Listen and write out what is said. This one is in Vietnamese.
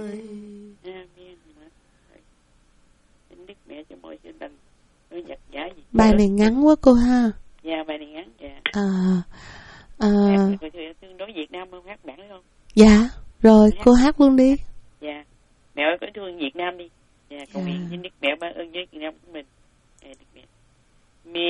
Đức mẹ cho mọi sự lành, giặt giả gì. Bài này ngắn quá cô ha. Dạ, bài này ngắn, dạ. Tương đối Việt Nam không, hát bản đấy không? Dạ, rồi cô hát luôn đi. Dạ, mẹ ơi có thương Việt Nam đi. Dạ, cầu nguyện với Đức mẹ ban ơn với Việt Nam của mình. Đức mẹ.